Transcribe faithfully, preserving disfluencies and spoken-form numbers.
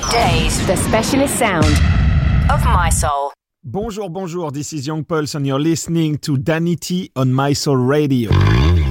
Days, the specialist sound of Mysol. Bonjour, bonjour, this is Young Pulse and you're listening to Danity on Mysol Radio.